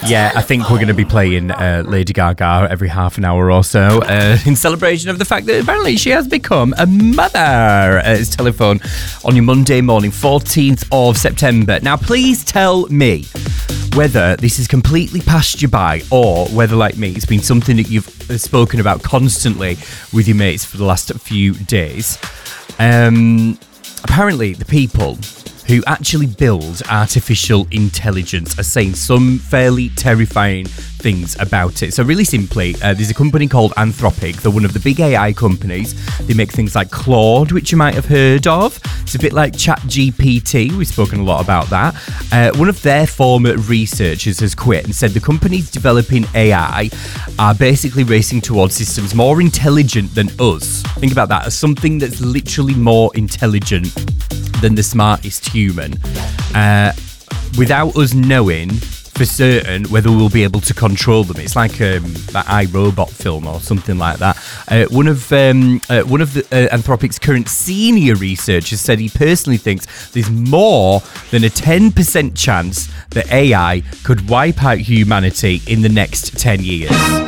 Yeah, I think we're going to be playing Lady Gaga every half an hour or so in celebration of the fact that apparently she has become a mother. It's telephone on your Monday morning, 14th of September. Now, please tell me whether this has completely passed you by or whether, like me, it's been something that you've spoken about constantly with your mates for the last few days. Apparently, the people who actually build artificial intelligence are saying some fairly terrifying things about it. So really simply, there's a company called Anthropic. They're one of the big AI companies. They make things like Claude, which you might have heard of. It's a bit like ChatGPT. We've spoken a lot about that. One of their former researchers has quit and said the companies developing AI are basically racing towards systems more intelligent than us. Think about that, as something that's literally more intelligent than the smartest human, without us knowing for certain whether we'll be able to control them. It's like that iRobot film or something like that. One of the Anthropic's current senior researchers said he personally thinks there's more than a 10% chance that AI could wipe out humanity in the next 10 years.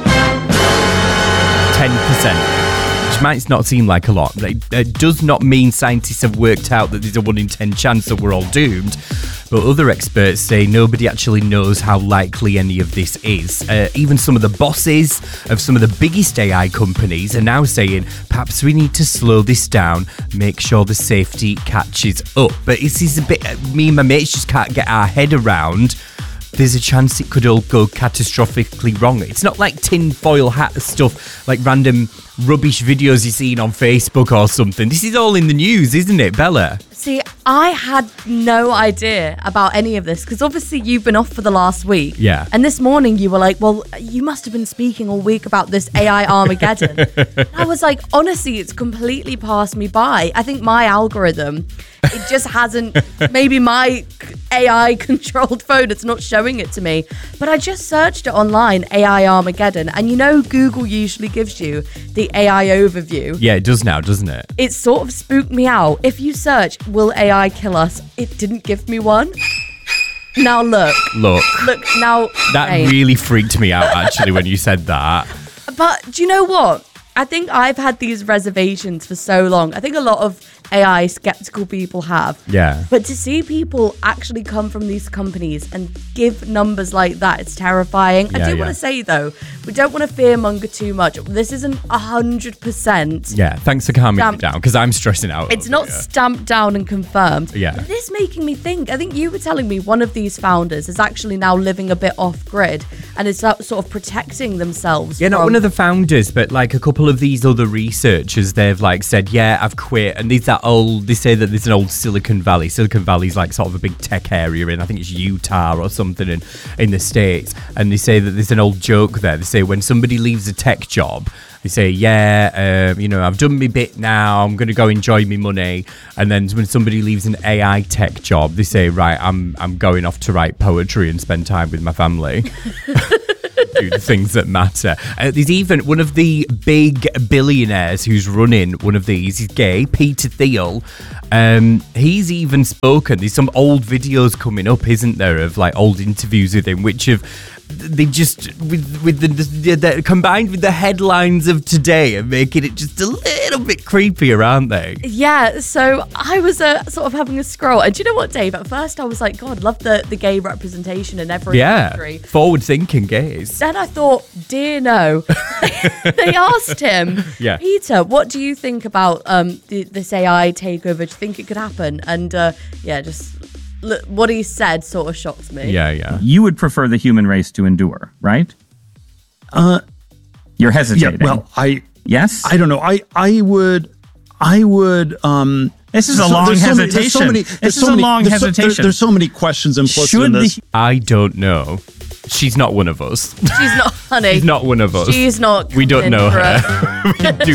10%. Which might not seem like a lot, but it does not mean scientists have worked out that there's a 1 in 10 chance that we're all doomed. But other experts say nobody actually knows how likely any of this is. Even some of the bosses of some of the biggest AI companies are now saying perhaps we need to slow this down, make sure the safety catches up. But this is a bit, me and my mates just can't get our head around. There's a chance it could all go catastrophically wrong. It's not like tinfoil hat stuff, like random rubbish videos you've seen on Facebook or something. This is all in the news, isn't it, Bella? See, I had no idea about any of this because obviously you've been off for the last week. Yeah. And this morning you were like, well, you must have been speaking all week about this AI Armageddon. I was like, honestly, it's completely passed me by. I think my algorithm, it just hasn't, maybe my AI controlled phone, it's not showing it to me. But I just searched it online, AI Armageddon. And you know, Google usually gives you the AI overview. Yeah, it does now, doesn't it? It sort of spooked me out. If you search, will AI kill us? It didn't give me one. Now look now. That really freaked me out actually when you said that. But do you know what? I think I've had these reservations for so long. I think a lot of AI skeptical people have. Yeah. But to see people actually come from these companies and give numbers like that, it's terrifying. I do want to say, though, we don't want to fearmonger too much. This isn't 100%. Yeah, thanks for calming me down, because I'm stressing out. It's not stamped down and confirmed. Yeah. But this making me think, I think you were telling me one of these founders is actually now living a bit off-grid and is sort of protecting themselves. Yeah, not one of the founders, but like a couple of these other researchers, they've like said, yeah, I've quit. And they say that there's an old Silicon Valley. Silicon Valley's like sort of a big tech area in, I think it's Utah or something in the States. And they say that there's an old joke there. They say when somebody leaves a tech job, they say, I've done my bit now, I'm going to go enjoy my money. And then when somebody leaves an AI tech job, they say, right, I'm going off to write poetry and spend time with my family. Do the things that matter. There's even one of the big billionaires who's running one of these. He's gay, Peter Thiel. He's even spoken. There's some old videos coming up, isn't there, of like old interviews with him, which have they just with the combined with the headlines of today and making it just a little bit creepier, aren't they? Yeah, so I was sort of having a scroll, and do you know what, Dave? At first I was like, God, love the gay representation in every country. Forward thinking gays. Then I thought, dear no. They asked him, Peter, what do you think about this AI takeover? Do you think it could happen? And look, what he said sort of shocked me. Yeah. You would prefer the human race to endure, right? You're hesitating. Yeah, well, yes? I don't know. I would. This is a long hesitation. This is a long hesitation. There's so many questions implicit in this. I don't know. She's not one of us. She's not, honey. She's not one of us. She's not. We don't know her. We do